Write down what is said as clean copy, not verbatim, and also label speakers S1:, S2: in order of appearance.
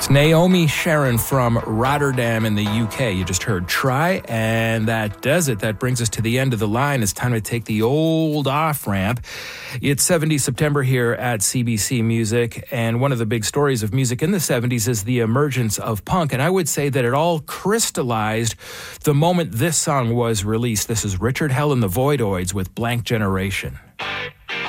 S1: It's Naomi Sharon from Rotterdam in the UK. You just heard Try, and that does it. That brings us to the end of the line. It's time to take the old off-ramp. It's 70 September here at CBC Music, and one of the big stories of music in the 70s is the emergence of punk, and I would say that it all crystallized the moment this song was released. This is Richard Hell and the Voidoids with Blank Generation.